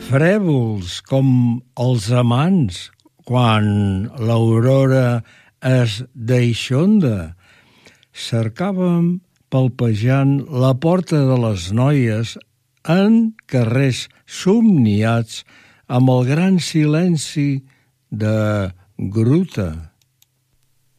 Frèvols com els amants quan l'aurora es deixonda, cercàvem palpejant la porta de les noies en carrers somniats amb el gran silenci de gruta.